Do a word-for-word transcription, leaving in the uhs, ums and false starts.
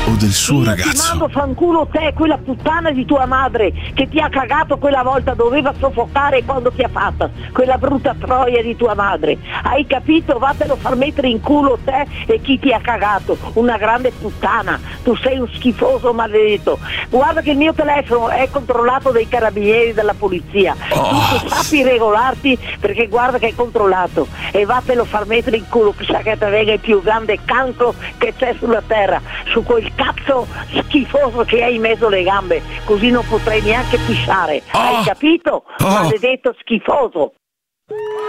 o del suo Io ragazzo? Ti mando fanculo te, quella puttana di tua madre che ti ha cagato quella volta, doveva soffocare quando ti ha fatta, quella brutta troia di tua madre. Hai capito? Vattelo far mettere in culo te e chi ti ha cagato, una grande puttana. Tu sei un schifoso maledetto. Guarda che il mio telefono è controllato dai carabinieri, dalla polizia. Oh. Tu sappi regolarti, perché guarda che è controllato, e vattelo far mettere in culo, chissà che te venga il più grande cancro che c'è sulla terra, su quel cazzo schifoso che hai in mezzo alle gambe, così non potrei neanche pisciare. Oh. Hai capito? Oh. Maledetto schifoso.